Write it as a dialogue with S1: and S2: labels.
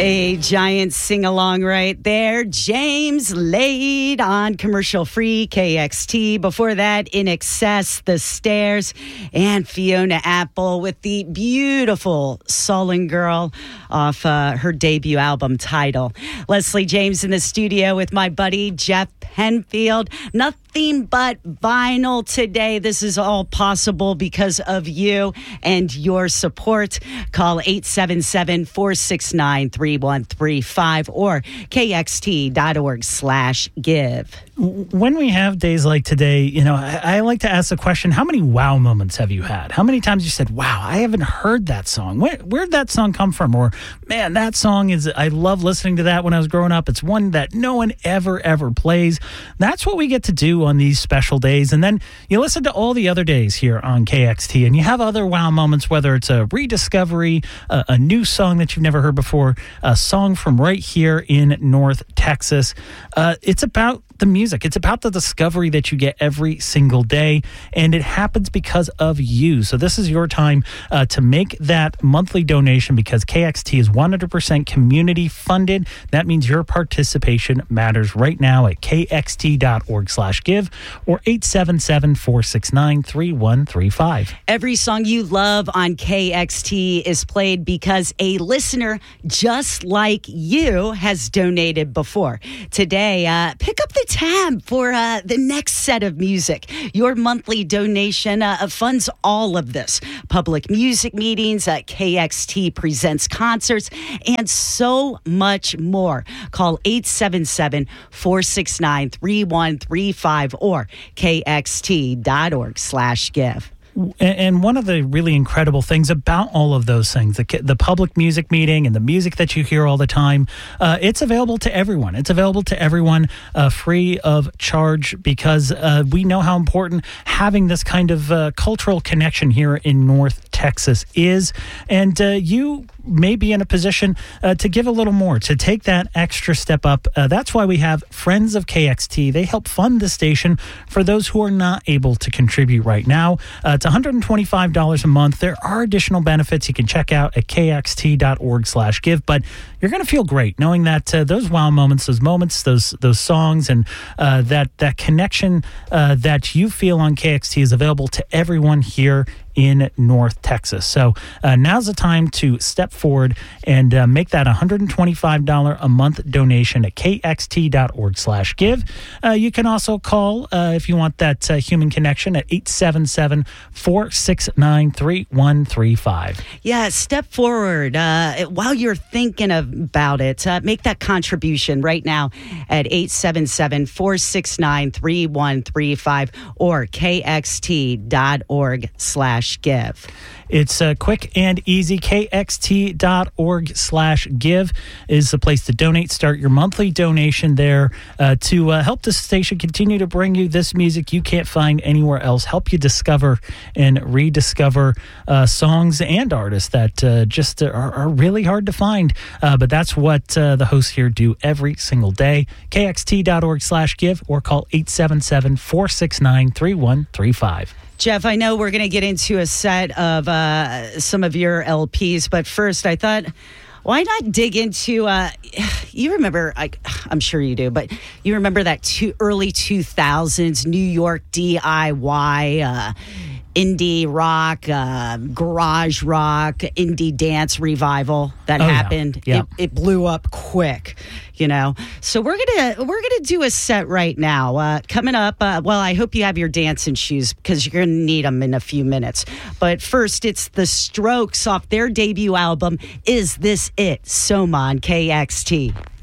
S1: A giant sing-along right there. James Laid on commercial-free KXT. Before that, In Excess, The Stairs, and Fiona Apple with the beautiful Sullen Girl off her debut album Tidal. Leslie James in the studio with my buddy Jeff Penfield. Nothing but vinyl today. This is all possible because of you and your support. Call 877-469-3135 or kxt.org/give.
S2: When we have days like today, I like to ask the question, how many wow moments have you had? How many times you said, wow, I haven't heard that song. Where'd that song come from? Or, man, that song I love listening to that when I was growing up. It's one that no one ever plays. That's what we get to do on these special days. And then you listen to all the other days here on KXT, and you have other wow moments, whether it's a rediscovery, a new song that you've never heard before, a song from right here in North Texas. It's about the music. It's about the discovery that you get every single day, and it happens because of you. So this is your time to make that monthly donation, because KXT is 100% community funded. That means your participation matters right now at kxt.org/give or 877-469-3135.
S1: Every song you love on KXT is played because a listener just like you has donated before. Today, pick up the tab for the next set of music. Your monthly donation funds all of this. Public music meetings, KXT presents concerts, and so much more. Call 877-469-3135 or kxt.org/give.
S2: And one of the really incredible things about all of those things, the public music meeting and the music that you hear all the time, it's available to everyone. It's available to everyone free of charge, because we know how important having this kind of cultural connection here in North Texas is. And you may be in a position to give a little more, to take that extra step up. That's why we have Friends of KXT. They help fund the station for those who are not able to contribute right now. It's $125 a month. There are additional benefits you can check out at kxt.org/give, but you're going to feel great knowing that those wow moments, those songs, and that connection that you feel on KXT is available to everyone here in North Texas. So now's the time to step forward and make that $125 a month donation at kxt.org/give. You can also call if you want that human connection at 877-469-3135.
S1: Yeah, step forward while you're thinking about it. Make that contribution right now at 877-469-3135 or kxt.org/give.
S2: It's quick and easy. kxt.org/give is the place to donate. Start your monthly donation there to help the station continue to bring you this music you can't find anywhere else. Help you discover and rediscover songs and artists that just are really hard to find. But that's what the hosts here do every single day. kxt.org/give or call 877-469-3135.
S1: Jeff, I know we're going to get into a set of some of your LPs, but first I thought, why not dig into, you remember, I'm sure you do, but you remember that early 2000s New York DIY, indie rock, garage rock, indie dance revival that happened.
S2: Yeah.
S1: It blew up quick, So we're gonna do a set right now. Coming up, I hope you have your dancing shoes because you're gonna need them in a few minutes. But first, it's The Strokes off their debut album, Is This It? Soma on KXT.